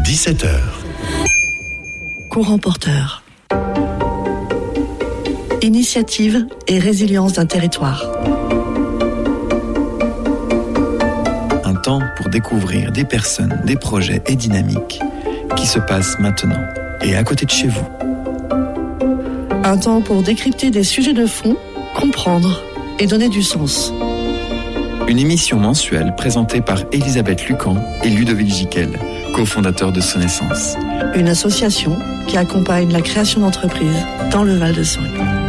17h. Courant porteur. Initiative et résilience d'un territoire. Un temps pour découvrir des personnes, des projets et dynamiques qui se passent maintenant et à côté de chez vous. Un temps pour décrypter des sujets de fond, comprendre et donner du sens. Une émission mensuelle présentée par Elisabeth Lucan et Ludovic Giquel, cofondateurs de Sonnaissance. Une association qui accompagne la création d'entreprises dans le Val-de-Saône.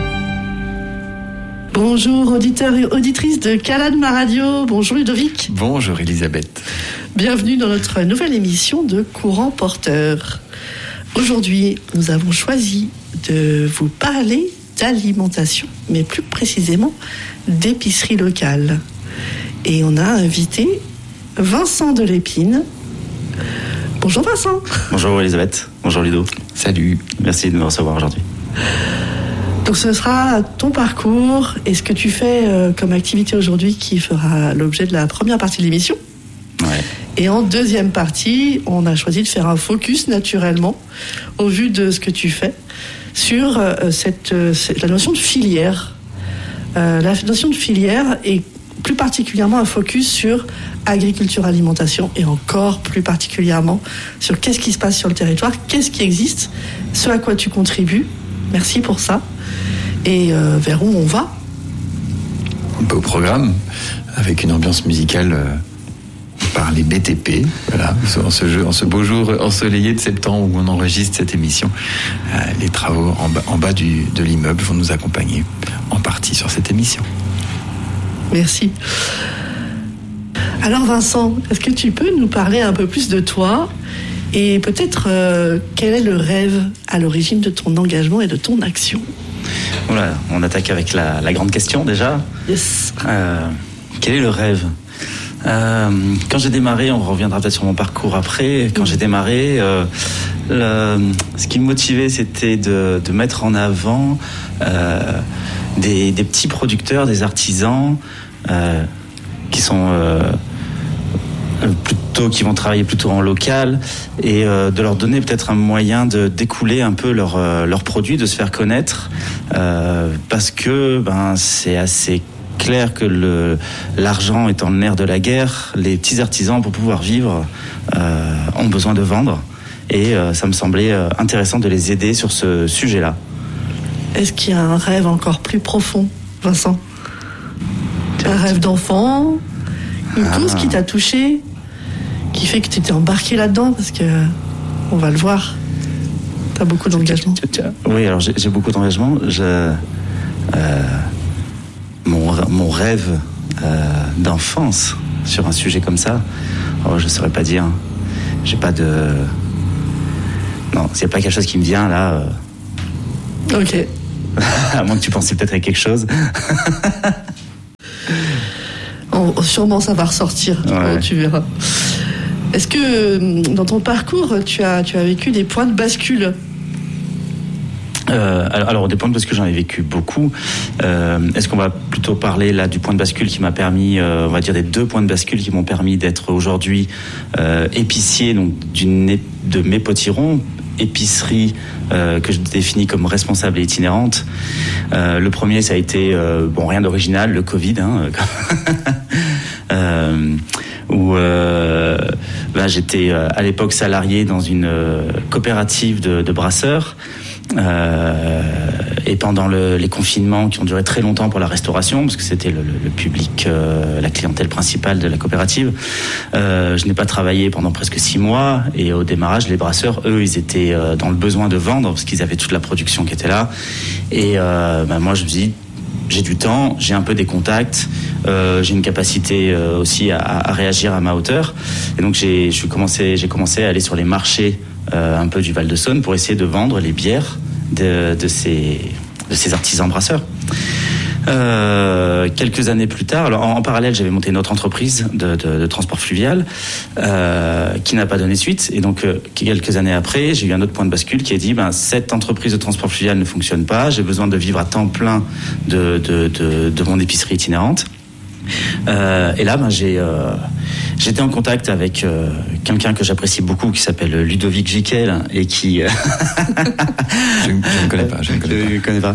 Bonjour auditeurs et auditrices de Calade Ma Radio. Bonjour Ludovic. Bonjour Elisabeth. Bienvenue dans notre nouvelle émission de Courant porteur. Aujourd'hui, nous avons choisi de vous parler d'alimentation, mais plus précisément d'épicerie locale. Et on a invité Vincent Delépine. Bonjour Vincent. Bonjour Elisabeth. Bonjour Ludo. Salut. Merci de me recevoir aujourd'hui. Donc ce sera ton parcours et ce que tu fais comme activité aujourd'hui qui fera l'objet de la première partie de l'émission. Ouais. Et en deuxième partie, on a choisi de faire un focus naturellement, au vu de ce que tu fais, sur la notion de filière. La notion de filière est plus particulièrement un focus sur agriculture-alimentation et encore plus particulièrement sur qu'est-ce qui se passe sur le territoire, qu'est-ce qui existe, ce à quoi tu contribues. Merci pour ça. Et vers où on va ? Un beau programme avec une ambiance musicale par les BTP. Voilà, en ce beau jour ensoleillé de septembre où on enregistre cette émission, les travaux en bas de l'immeuble vont nous accompagner en partie sur cette émission. Merci. Alors Vincent, est-ce que tu peux nous parler un peu plus de toi et peut-être quel est le rêve à l'origine de ton engagement et de ton action ? Voilà, on attaque avec la grande question déjà. Yes. Quel est le rêve ? Quand j'ai démarré, on reviendra peut-être sur mon parcours après. Quand j'ai démarré, ce qui me motivait, c'était de mettre en avant des petits producteurs, des artisans qui vont travailler plutôt en local et de leur donner peut-être un moyen de d'écouler un peu leurs produits, de se faire connaître parce que c'est assez clair que l'argent étant le nerf de la guerre, les petits artisans pour pouvoir vivre ont besoin de vendre et ça me semblait intéressant de les aider sur ce sujet-là. Est-ce qu'il y a un rêve encore plus profond, Vincent ? Un rêve d'enfant ? Une cause qui t'a touché ? Qui fait que tu t'es embarqué là-dedans ? Parce que, on va le voir, tu as beaucoup d'engagement. Oui, alors j'ai beaucoup d'engagement. Mon rêve d'enfance sur un sujet comme ça, je ne saurais pas dire. J'ai pas de... Non, c'est pas quelque chose qui me vient là. Ok. À moins que tu pensais peut-être à quelque chose. Sûrement ça va ressortir, ouais. Tu verras. Est-ce que dans ton parcours, tu as vécu des points de bascule ? Alors des points de bascule, j'en ai vécu beaucoup. Est-ce qu'on va plutôt parler là du point de bascule qui m'a permis, on va dire des 2 points de bascule qui m'ont permis d'être aujourd'hui épicier donc de mes potirons, épicerie que je définis comme responsable et itinérante. Le premier, ça a été rien d'original, le Covid, où j'étais à l'époque salarié dans une coopérative de brasseurs. Et pendant les confinements qui ont duré très longtemps pour la restauration, parce que c'était le public, la clientèle principale de la coopérative, je n'ai pas travaillé pendant presque 6 mois. Et au démarrage, les brasseurs, eux, ils étaient dans le besoin de vendre parce qu'ils avaient toute la production qui était là. Et moi, je me dis, j'ai du temps, j'ai un peu des contacts, j'ai une capacité aussi à réagir à ma hauteur. Et donc j'ai commencé à aller sur les marchés un peu du Val-de-Saône pour essayer de vendre les bières de ces artisans brasseurs. Quelques années plus tard, alors en parallèle, j'avais monté une autre entreprise de transport fluvial qui n'a pas donné suite. Et donc, quelques années après, j'ai eu un autre point de bascule qui a dit cette entreprise de transport fluvial ne fonctionne pas. J'ai besoin de vivre à temps plein de mon épicerie itinérante. Et là, j'ai J'étais en contact avec quelqu'un que j'apprécie beaucoup, qui s'appelle Ludovic Giquel, et qui... Je ne connais pas.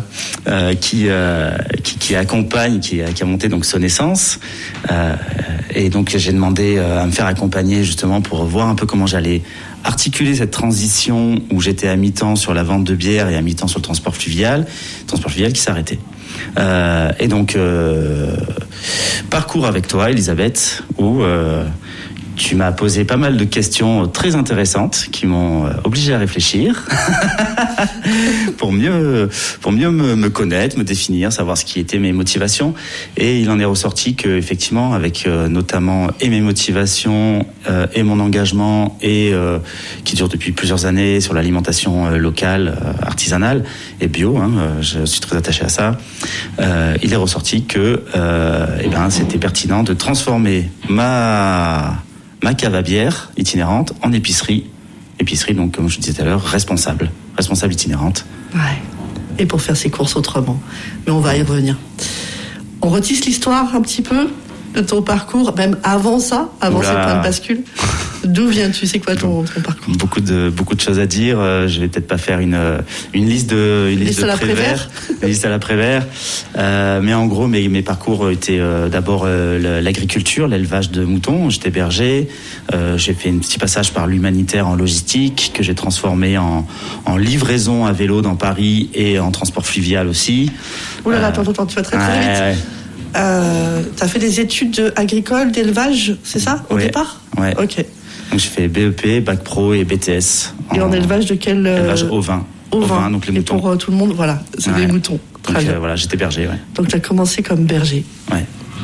Qui accompagne, qui a monté donc Sonessence. Et donc j'ai demandé à me faire accompagner justement pour voir un peu comment j'allais articuler cette transition où j'étais à mi-temps sur la vente de bière et à mi-temps sur le transport fluvial qui s'arrêtait. Et donc parcours avec toi, Elisabeth, où tu m'as posé pas mal de questions très intéressantes qui m'ont obligé à réfléchir pour mieux me connaître, me définir, savoir ce qui étaient mes motivations. Et il en est ressorti que, effectivement, avec notamment et mes motivations et mon engagement et qui dure depuis plusieurs années sur l'alimentation locale, artisanale et bio, je suis très attaché à ça. Il est ressorti que c'était pertinent de transformer ma cave à bière itinérante en épicerie, donc comme je disais tout à l'heure, responsable itinérante. Ouais. Et pour faire ses courses autrement. Mais on va y revenir. On retisse l'histoire un petit peu de ton parcours, même avant ces points de bascule. D'où viens-tu? C'est quoi ton parcours? Beaucoup de choses à dire. Je vais peut-être pas faire une liste de Prévert, une liste à la Prévert. Mais en gros, mes parcours étaient d'abord l'agriculture, l'élevage de moutons. J'étais berger. J'ai fait un petit passage par l'humanitaire en logistique que j'ai transformé en livraison à vélo dans Paris et en transport fluvial aussi. Ouh là là, attends, tu vas très vite. T'as fait des études agricoles, d'élevage, c'est ça, au départ? Ouais. Ok. Donc j'ai fait BEP, Bac Pro et BTS. Et en élevage de quel élevage ovin. Ovin, donc les moutons. Et pour tout le monde, voilà, c'est des moutons. Donc j'étais berger, ouais. Donc tu as commencé comme berger. Ouais.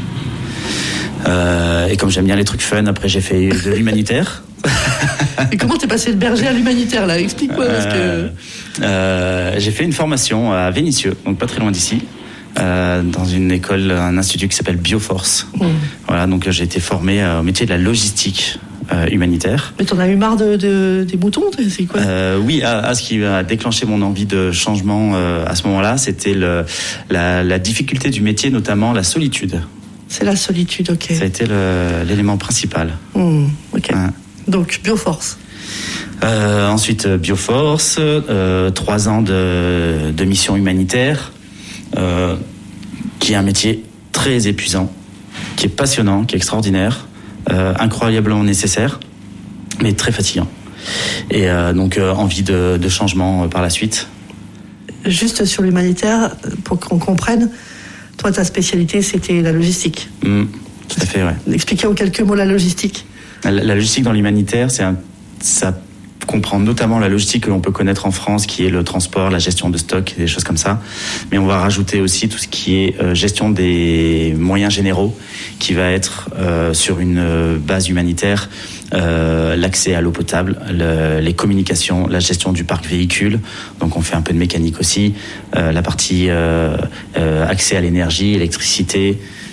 Et comme j'aime bien les trucs fun, après j'ai fait de l'humanitaire. Et comment t'es passé de berger à l'humanitaire là? Explique-moi parce que... j'ai fait une formation à Vénissieux, donc pas très loin d'ici. Dans une école, un institut qui s'appelle Bioforce. Voilà, donc j'ai été formé au métier de la logistique humanitaire. Mais t'en as eu marre des moutons, c'est quoi? Oui, ce qui a déclenché mon envie de changement à ce moment-là, c'était la difficulté du métier, notamment la solitude. C'est la solitude, ok. Ça a été l'élément principal. Ok. Donc Bioforce. Ensuite Bioforce, 3 ans de mission humanitaire. Qui est un métier très épuisant, qui est passionnant, qui est extraordinaire, incroyablement nécessaire, mais très fatigant. Et donc envie de changement par la suite. Juste sur l'humanitaire, pour qu'on comprenne, toi ta spécialité c'était la logistique. Tout à fait, ouais. Expliquez en quelques mots la logistique. La logistique dans l'humanitaire, ça comprend notamment la logistique que l'on peut connaître en France, qui est le transport, la gestion de stock, des choses comme ça. Mais on va rajouter aussi tout ce qui est gestion des moyens généraux, qui va être sur une base humanitaire, l'accès à l'eau potable, les communications, la gestion du parc véhicule. Donc on fait un peu de mécanique aussi, la partie accès à l'énergie, électricité,